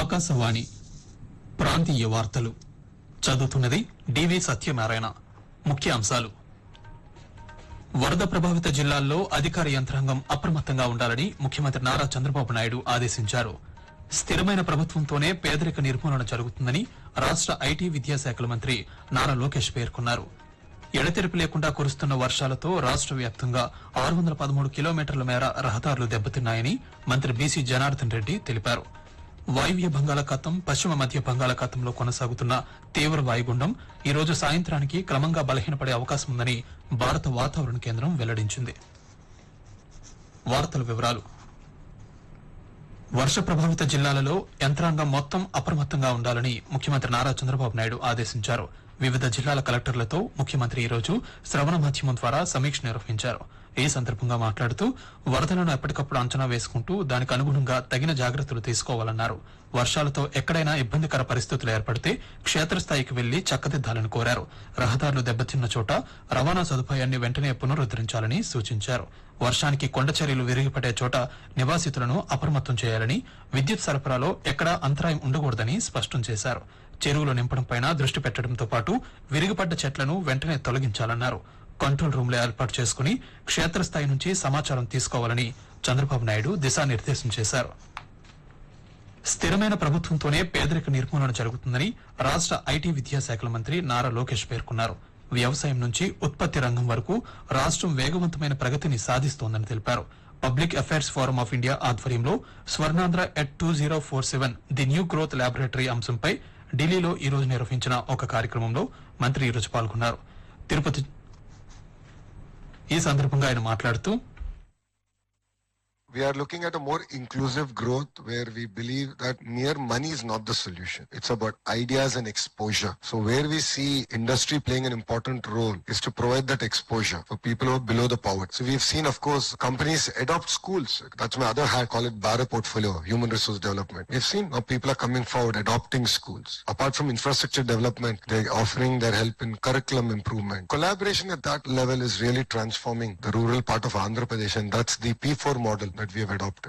ఆకాశవాణి ప్రాంతీయ వార్తలు చదువుతున్నది డివి సత్యనారాయణ. ముఖ్యాంశాలు: వరద ప్రభావిత జిల్లాల్లో అధికార యంత్రాంగం అప్రమత్తంగా ఉండాలని ముఖ్యమంత్రి నారా చంద్రబాబు నాయుడు ఆదేశించారు. స్థిరమైన ప్రభుత్వంతోనే పేదరిక నిర్మూలన జరుగుతుందని రాష్ట ఐటీ విద్యాశాఖల మంత్రి నారా లోకేష్ పేర్కొన్నారు. ఎడతెరిపి లేకుండా కురుస్తున్న వర్షాలతో రాష్ట వ్యాప్తంగా 613 కిలోమీటర్ల మేర రహదారులు దెబ్బతిన్నాయని మంత్రి బీసీ జనార్దన్ రెడ్డి తెలిపారు. వాయువ్య బంగాళాఖాతం, పశ్చిమ మధ్య బంగాళాఖాతంలో కొనసాగుతున్న తీవ్ర వాయుగుండం ఈ రోజు సాయంత్రానికి క్రమంగా బలహీనపడే అవకాశం ఉందని భారత వాతావరణ కేంద్రం వెల్లడించింది. వార్తల వివరాలు: వర్ష ప్రభావిత జిల్లాలలో యంత్రాంగం మొత్తం అప్రమత్తంగా ఉండాలని ముఖ్యమంత్రి నారా చంద్రబాబు నాయుడు ఆదేశించారు. వివిధ జిల్లాల కలెక్టర్లతో ముఖ్యమంత్రి ఈ రోజు శ్రవణ మాధ్యమం ద్వారా సమీక్ష నిర్వహించారు. ఈ సందర్భంగా మాట్లాడుతూ వరదలను ఎప్పటికప్పుడు అంచనా వేసుకుంటూ దానికి అనుగుణంగా తగిన జాగ్రత్తలు తీసుకోవాలన్నారు. వర్షాలతో ఎక్కడైనా ఇబ్బందికర పరిస్థితులు ఏర్పడితే క్షేత్రస్థాయికి వెళ్లి చక్కదిద్దాలని కోరారు. రహదారులు దెబ్బతిన్న చోట రవాణా సదుపాయాన్ని వెంటనే పునరుద్దరించాలని సూచించారు. వర్షానికి కొండచర్యలు విరిగిపడే చోట నివాసితులను అప్రమత్తం చేయాలని, విద్యుత్ సరఫరాలో ఎక్కడా అంతరాయం ఉండకూడదని స్పష్టం చేశారు. చెరువులు నింపడంపై దృష్టి పెట్టడంతో పాటు విరిగిపడ్డ చెట్లను వెంటనే తొలగించాలన్నారు. కంట్రోల్ రూమ్లు ఏర్పాటు చేసుకుని క్షేత్రస్థాయి నుంచి సమాచారం తీసుకోవాలని చంద్రబాబు నాయుడు దిశానిర్దేశం చేశారు. స్థిరమైన ప్రభుత్వంతోనే పేదరిక నిర్మూలన జరుగుతుందని రాష్ట ఐటీ విద్యాశాఖల మంత్రి నారా లోకేష్ పేర్కొన్నారు. వ్యవసాయం నుంచి ఉత్పత్తి రంగం వరకు రాష్టం వేగవంతమైన ప్రగతిని సాధిస్తోందని తెలిపారు. Public affairs forum of India ఆధ్వర్యంలో Swarnandhra at 2047 the new growth laboratory అంశంపై ఢిల్లీలో ఈ రోజు నిర్వహించిన ఒక కార్యక్రమంలో మంత్రి ఈ రోజు పాల్గొన్నారు. ఈ సందర్భంగా ఆయన మాట్లాడుతూ, we are looking at a more inclusive growth where we believe that mere money is not the solution. It's about ideas and exposure. So where we see industry playing an important role is to provide that exposure for people who are below the poverty. So we've seen, of course, companies adopt schools. That's my other hat, call it BARA portfolio, human resource development. We've seen how people are coming forward adopting schools. Apart from infrastructure development, they're offering their help in curriculum improvement. Collaboration at that level is really transforming the rural part of Andhra Pradesh, and that's the P4 model that we have adopted.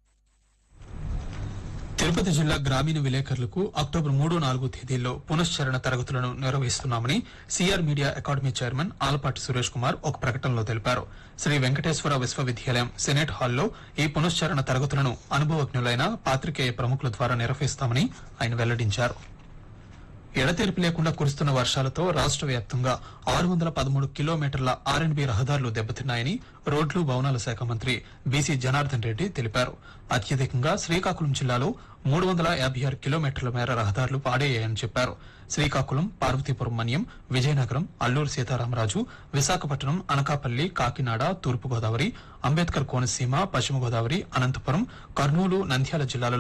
Tirupati జిల్లా గ్రామీణ విలేకరులకు October 3-4 తేదీల్లో పునశ్చరణ తరగతులను నిర్వహిస్తున్నామని CR media academy chairman Alapati Suresh Kumar ఒక ప్రకటనలో తెలిపారు. శ్రీ వెంకటేశ్వర విశ్వవిద్యాలయం సెనేట్ హాల్లో ఈ పునశ్చరణ తరగతులను అనుభవజ్ఞులైన పాత్రికేయ ప్రముఖుల ద్వారా నిర్వహిస్తామని ఆయన వెల్లడించారు. ఎడతెరిపి లేకుండా కురుస్తున్న వర్షాలతో రాష్ట వ్యాప్తంగా 613 కిలోమీటర్ల ఆర్ఎండ్బీ రహదారులు దెబ్బతిన్నాయని రోడ్లు భవనాల శాఖ మంత్రి బీసీ జనార్దన్ రెడ్డి తెలిపారు. అత్యధికంగా శ్రీకాకుళం జిల్లాలో 356 కిలోమీటర్ల మేర రహదారులు పాడయ్యాయని చెప్పారు. శ్రీకాకుళం, పార్వతీపురం మన్యం, విజయనగరం, అల్లూరు సీతారామరాజు, విశాఖపట్నం, అనకాపల్లి, కాకినాడ, తూర్పుగోదావరి, అంబేద్కర్ కోనసీమ, పశ్చిమ గోదావరి, అనంతపురం, కర్నూలు, నంద్యాల జిల్లాలలో